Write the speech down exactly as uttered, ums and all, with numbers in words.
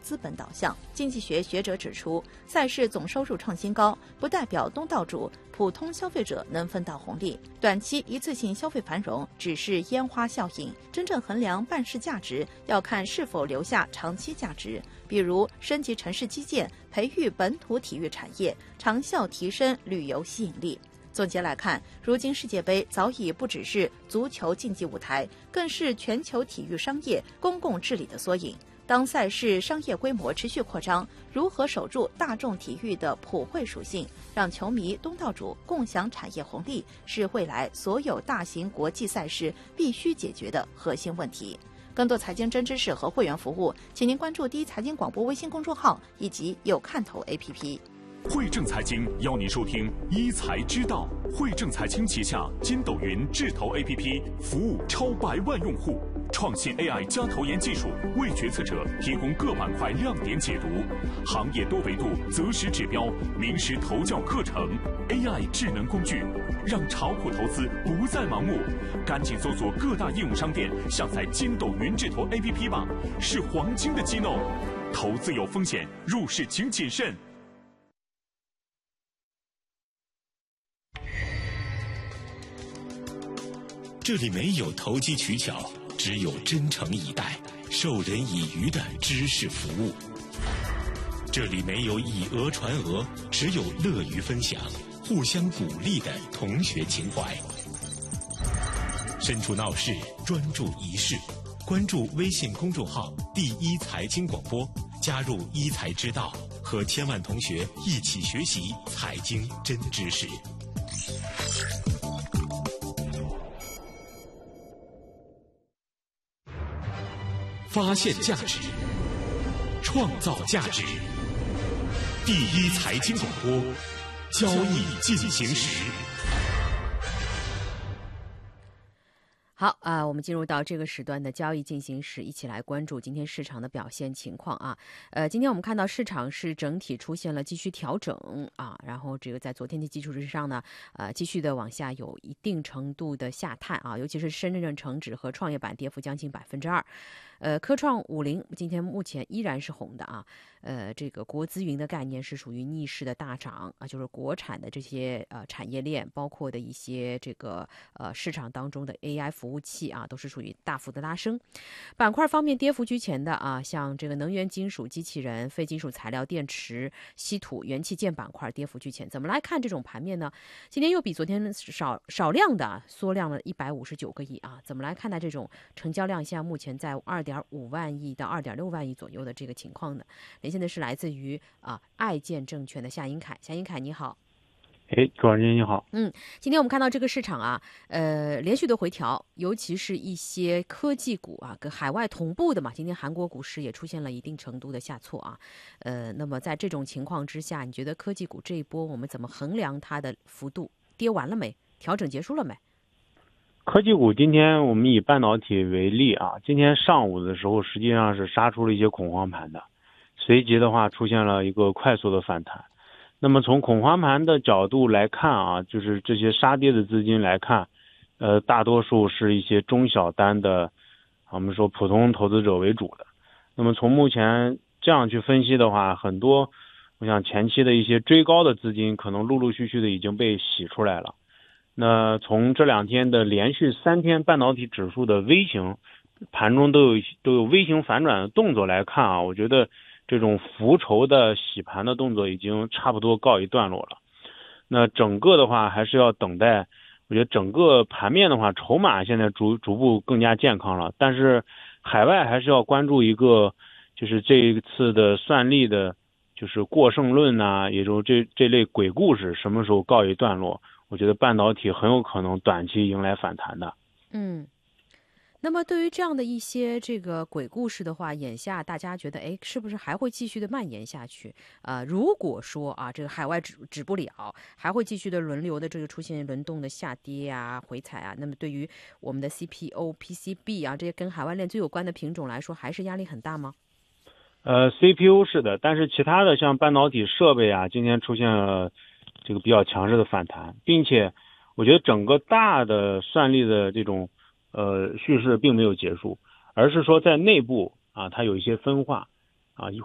资本导向。经济学学者指出，赛事总收入创新高，不代表东道主、普通消费者能分到红利。短期一次性消费繁荣只是烟花效应，真正衡量办事价值，要看是否留下长期价值。比如升级城市基建，培育本土体育产业，长效提升旅游吸引力。总结来看，如今世界杯早已不只是足球竞技舞台，更是全球体育商业公共治理的缩影。当赛事商业规模持续扩张，如何守住大众体育的普惠属性，让球迷、东道主共享产业红利，是未来所有大型国际赛事必须解决的核心问题。更多财经真知识和会员服务，请您关注第一财经广播微信公众号以及有看头 A P P。 汇正财经邀您收听一财知道。汇正财经旗下筋斗云智投 A P P 服务超百万用户，创新 A I 加投研技术，为决策者提供各板块亮点解读，行业多维度择时指标，名师投教课程 ，A I 智能工具，让炒股投资不再盲目。赶紧搜索各大应用商店，下载筋斗云智投 A P P 吧，是黄金的机弄。投资有风险，入市请谨慎。 这里没有投机取巧，只有真诚以待、授人以渔的知识服务。这里没有以讹传讹，只有乐于分享、互相鼓励的同学情怀。身处闹市，专注一事，关注微信公众号“第一财经广播”，加入一财知道，和千万同学一起学习财经真知识。发现价值，创造价值。第一财经广播，交易进行时。 好啊、呃，我们进入到这个时段的交易进行时，一起来关注今天市场的表现情况啊。呃，今天我们看到市场是整体出现了继续调整啊，然后这个在昨天的基础之上呢，呃，继续的往下有一定程度的下探啊，尤其是深圳成指和创业板跌幅将近百分之二。呃，科创五零今天目前依然是红的啊，呃，这个国资云的概念是属于逆势的大涨啊，就是国产的这些呃产业链，包括的一些这个呃市场当中的 A I 服务器啊，都是属于大幅的拉升。板块方面跌幅居前的啊，像这个能源、金属、机器人、非金属材料、电池、稀土、元器件板块跌幅居前。怎么来看这种盘面呢？今天又比昨天少少量的缩量了一百五十九个亿啊，怎么来看待这种成交量现在目前在二点五万亿到二点六万亿左右的这个情况呢？连线的是来自于啊爱建证券的夏英凯，夏英凯你好。 哎，主持人你好。 嗯，今天我们看到这个市场啊，呃，连续的回调，尤其是一些科技股啊，跟海外同步的嘛。今天韩国股市也出现了一定程度的下挫啊，呃，那么在这种情况之下，你觉得科技股这一波我们怎么衡量它的幅度？跌完了没？调整结束了没？ 科技股今天我们以半导体为例啊，今天上午的时候实际上是杀出了一些恐慌盘的，随即的话出现了一个快速的反弹。那么从恐慌盘的角度来看啊，就是这些杀跌的资金来看，呃，大多数是一些中小单的，我们说普通投资者为主的。那么从目前这样去分析的话，很多我想前期的一些追高的资金可能陆陆续续的已经被洗出来了。那从这两天的连续三天半导体指数的 V 型盘中都有都有 V 型反转的动作来看啊，我觉得这种浮筹的洗盘的动作已经差不多告一段落了。那整个的话还是要等待，我觉得整个盘面的话，筹码现在逐逐步更加健康了，但是海外还是要关注一个，就是这一次的算力的，就是过剩论啊，也就这这类鬼故事什么时候告一段落。我觉得半导体很有可能短期迎来反弹的。 嗯，那么对于这样的一些这个鬼故事的话，眼下大家觉得，哎，是不是还会继续的蔓延下去？呃，如果说啊，这个海外止止不了，还会继续的轮流的这个出现轮动的下跌啊、回踩啊，那么对于我们的 C P O、P C B 啊这些跟海外链最有关的品种来说，还是压力很大吗？ 呃 ，C P U 是的，但是其他的像半导体设备啊，今天出现了这个比较强势的反弹，并且我觉得整个大的算力的这种呃叙事并没有结束，而是说在内部啊，它有一些分化啊，